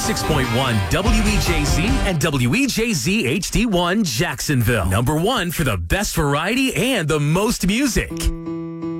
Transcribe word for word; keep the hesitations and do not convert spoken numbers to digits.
six point one W E J Z and W E J Z H D one Jacksonville. Number one for the best variety and the most music.